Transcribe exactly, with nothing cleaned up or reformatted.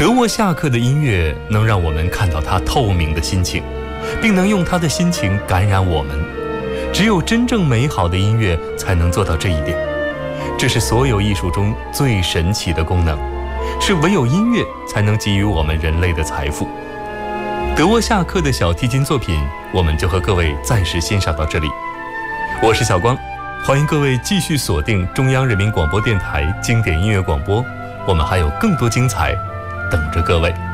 德沃夏克的音乐能让我们看到他透明的心情，并能用他的心情感染我们。只有真正美好的音乐才能做到这一点，这是所有艺术中最神奇的功能，是唯有音乐才能给予我们人类的财富。德沃夏克的小提琴作品，我们就和各位暂时欣赏到这里。我是小光，欢迎各位继续锁定中央人民广播电台经典音乐广播，我们还有更多精彩等着各位。